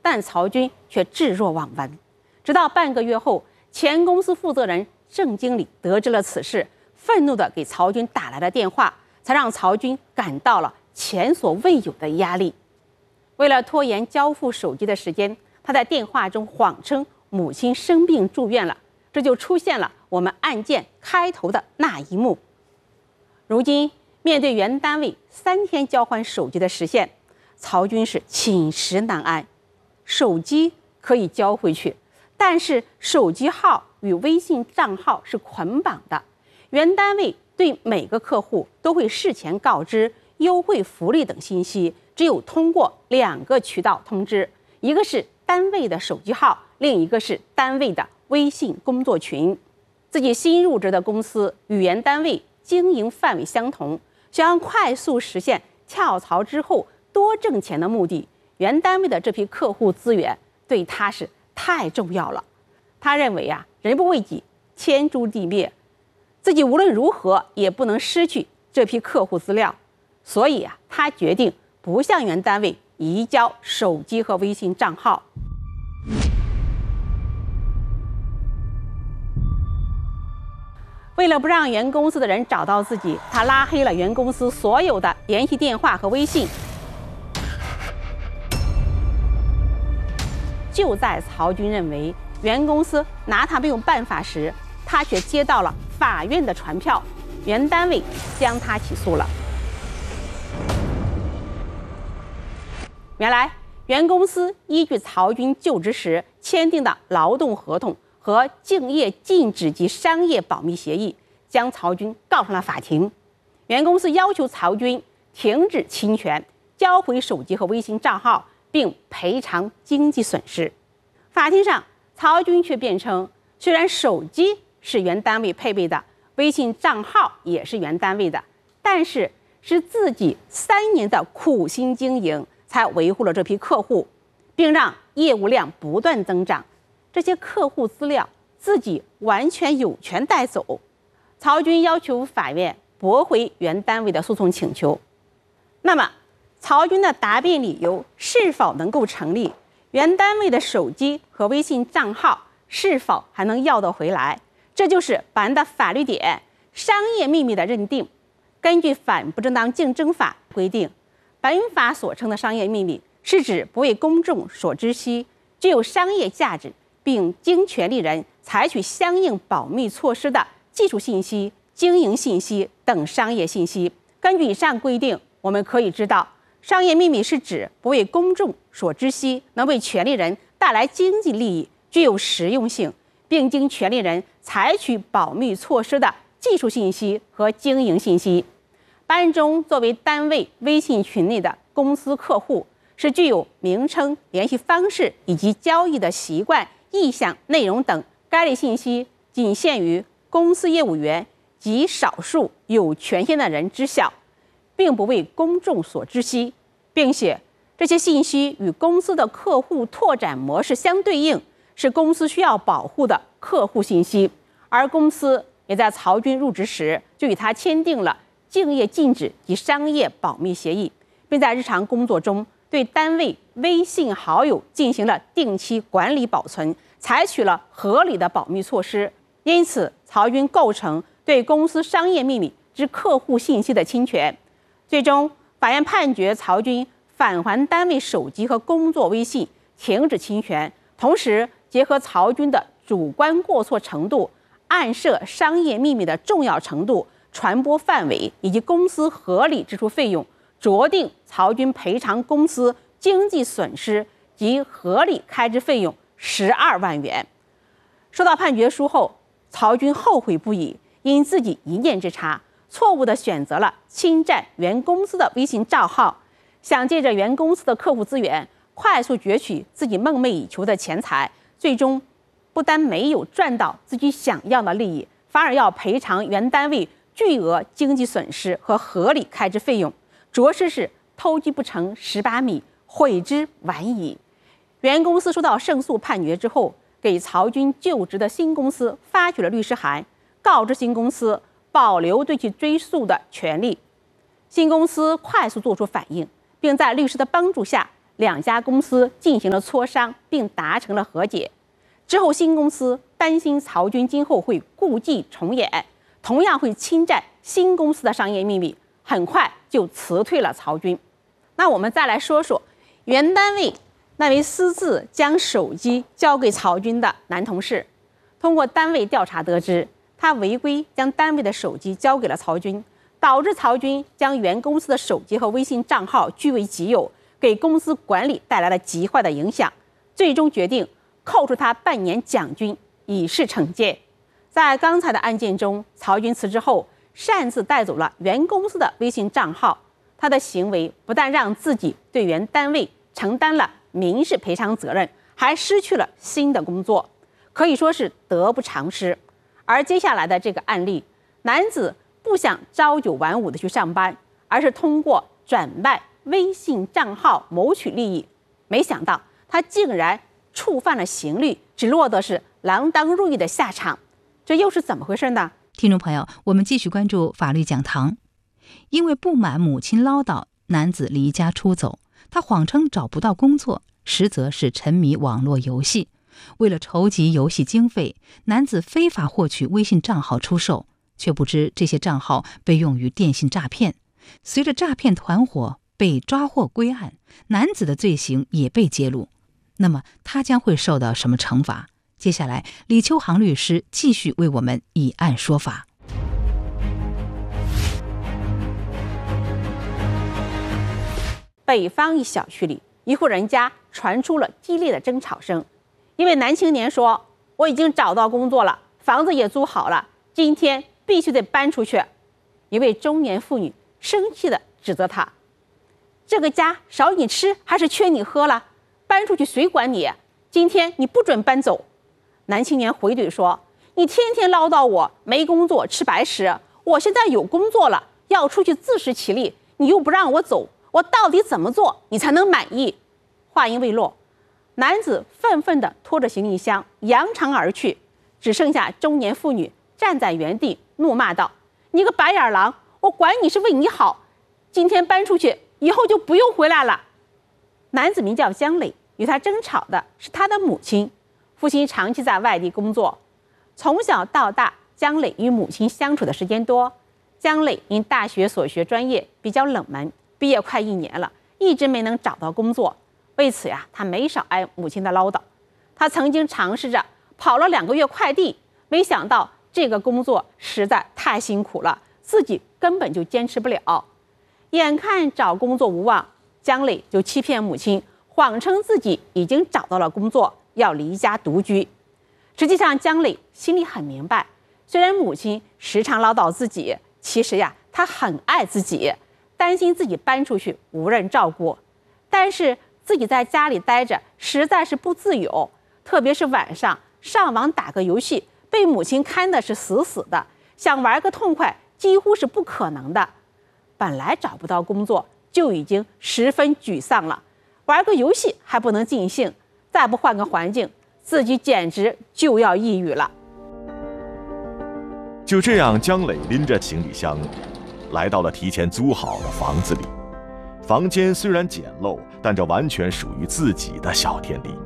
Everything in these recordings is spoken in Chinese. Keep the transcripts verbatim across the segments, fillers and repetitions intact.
但曹军却置若罔闻。直到半个月后，前公司负责人郑经理得知了此事，愤怒地给曹军打来了电话，才让曹军感到了前所未有的压力。为了拖延交付手机的时间，他在电话中谎称母亲生病住院了，这就出现了我们案件开头的那一幕。如今面对原单位三天交换手机的时限，曹军是寝食难安。手机可以交回去，但是手机号与微信账号是捆绑的，原单位对每个客户都会事前告知优惠福利等信息，只有通过两个渠道通知，一个是单位的手机号，另一个是单位的微信工作群。自己新入职的公司与原单位经营范围相同，想要快速实现跳槽之后多挣钱的目的，原单位的这批客户资源对他是太重要了。他认为啊，人不为己，天诛地灭，自己无论如何也不能失去这批客户资料，所以啊，他决定不向原单位移交手机和微信账号。为了不让原公司的人找到自己，他拉黑了原公司所有的联系电话和微信。就在曹军认为原公司拿他没有办法时，他却接到了法院的传票，原单位将他起诉了。原来原公司依据曹军就职时签订的劳动合同和竞业禁止及商业保密协议，将曹军告上了法庭。原公司要求曹军停止侵权，交回手机和微信账号，并赔偿经济损失。法庭上，曹军却辩称，虽然手机是原单位配备的，微信账号也是原单位的，但是是自己三年的苦心经营才维护了这批客户，并让业务量不断增长。这些客户资料自己完全有权带走。曹军要求法院驳回原单位的诉讼请求。那么曹军的答辩理由是否能够成立？原单位的手机和微信账号是否还能要得回来？这就是本案的法律点，商业秘密的认定。根据反不正当竞争法规定，本法所称的商业秘密是指不为公众所知悉，具有商业价值，并经权利人采取相应保密措施的技术信息、经营信息等商业信息。根据以上规定，我们可以知道，商业秘密是指不为公众所知悉，能为权利人带来经济利益，具有实用性，并经权利人采取保密措施的技术信息和经营信息。本案中，作为单位微信群内的公司客户，是具有名称、联系方式以及交易的习惯、意向、内容等该类信息仅限于公司业务员及少数有权限的人知晓，并不为公众所知悉，并且这些信息与公司的客户拓展模式相对应，是公司需要保护的客户信息。而公司也在曹军入职时就与他签订了竞业禁止及商业保密协议，并在日常工作中对单位微信好友进行了定期管理保存，采取了合理的保密措施。因此，曹军构成对公司商业秘密之客户信息的侵权。最终，法院判决曹军返还单位手机和工作微信，停止侵权，同时结合曹军的主观过错程度、暗涉商业秘密的重要程度、传播范围以及公司合理支出费用，酌定曹军赔偿公司经济损失及合理开支费用十二万元。收到判决书后，曹军后悔不已，因自己一念之差，错误地选择了侵占原公司的微信账号，想借着原公司的客户资源快速攫取自己梦寐以求的钱财，最终不但没有赚到自己想要的利益，反而要赔偿原单位巨额经济损失和合理开支费用，着实是偷鸡不成蚀把米，悔之晚矣。原公司收到胜诉判决之后，给曹军就职的新公司发去了律师函，告知新公司保留对其追诉的权利。新公司快速做出反应，并在律师的帮助下两家公司进行了磋商，并达成了和解。之后，新公司担心曹军今后会故伎重演，同样会侵占新公司的商业秘密，很快就辞退了曹军。那我们再来说说原单位那位私自将手机交给曹军的男同事。通过单位调查得知，他违规将单位的手机交给了曹军，导致曹军将原公司的手机和微信账号据为己有，给公司管理带来了极坏的影响，最终决定扣除他半年奖金，以示惩戒。在刚才的案件中，曹军辞职后擅自带走了原公司的微信账号，他的行为不但让自己对原单位承担了民事赔偿责任，还失去了新的工作，可以说是得不偿失。而接下来的这个案例，男子不想朝九晚五的去上班，而是通过转卖微信账号谋取利益，没想到他竟然触犯了刑律，只落得是锒铛入狱的下场，这又是怎么回事呢？ 听众朋友，我们继续关注法律讲堂。因为不满母亲唠叨，男子离家出走，他谎称找不到工作，实则是沉迷网络游戏。为了筹集游戏经费，男子非法获取微信账号出售，却不知这些账号被用于电信诈骗。随着诈骗团伙被抓获归案，男子的罪行也被揭露。那么他将会受到什么惩罚？接下来，李秋航律师继续为我们以案说法。 北方一小区里，一户人家传出了激烈的争吵声。一位男青年说：“我已经找到工作了，房子也租好了，今天必须得搬出去。”一位中年妇女生气地指责他：“这个家少你吃还是缺你喝了？搬出去谁管你？今天你不准搬走。”男青年回怼说：“你天天唠叨我没工作吃白食，我现在有工作了，要出去自食其力，你又不让我走，我到底怎么做你才能满意？”话音未落，男子愤愤地拖着行李箱扬长而去，只剩下中年妇女站在原地怒骂道：“你个白眼狼，我管你是为你好，今天搬出去，以后就不用回来了。”男子名叫江磊，与他争吵的是他的母亲。父亲长期在外地工作，从小到大，江磊与母亲相处的时间多。江磊因大学所学专业比较冷门，毕业快一年了，一直没能找到工作。为此呀，他没少挨母亲的唠叨。他曾经尝试着跑了两个月快递，没想到这个工作实在太辛苦了，自己根本就坚持不了。眼看找工作无望，江磊就欺骗母亲，谎称自己已经找到了工作，要离家独居。实际上，江磊心里很明白，虽然母亲时常唠叨自己，其实呀，他很爱自己，担心自己搬出去无人照顾。但是自己在家里待着实在是不自由，特别是晚上上网打个游戏，被母亲看的是死死的，想玩个痛快几乎是不可能的。本来找不到工作就已经十分沮丧了，玩个游戏还不能尽兴，再不换个环境，自己简直就要抑郁了。 就这样，江磊拎着行李箱来到了提前租好的房子里。房间虽然简陋，但这完全属于自己的小天地。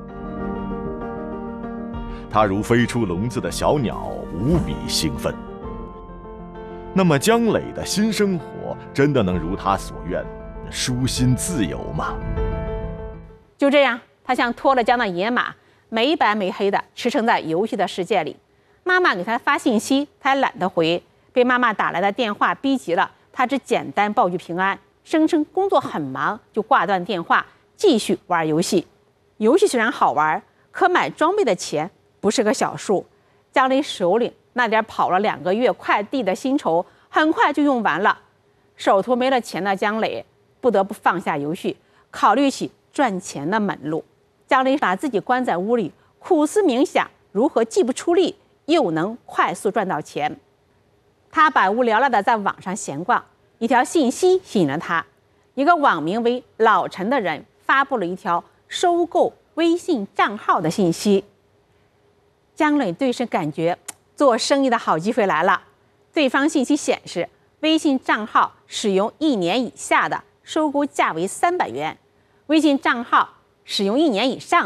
他如飞出笼子的小鸟，无比兴奋。那么江磊的新生活真的能如他所愿，舒心自由吗？ 就这样，他像脱了缰的野马，没白没黑的驰骋在游戏的世界里。妈妈给他发信息，他懒得回，被妈妈打来的电话逼急了，他只简单报句平安，声称工作很忙，就挂断电话，继续玩游戏。游戏虽然好玩，可买装备的钱不是个小数。江磊手里那点跑了两个月快递的薪酬很快就用完了，手头没了钱的江磊不得不放下游戏，考虑起赚钱的门路。江磊把自己关在屋里，苦思冥想如何既不出力又能快速赚到钱。他百无聊赖地在网上闲逛，一条信息吸引了他，一个网名为老陈的人发布了一条收购微信账号的信息。江磊顿时感觉做生意的好机会来了。对方信息显示，微信账号使用一年以下的收购价为三百元， 微信账号使用一年以上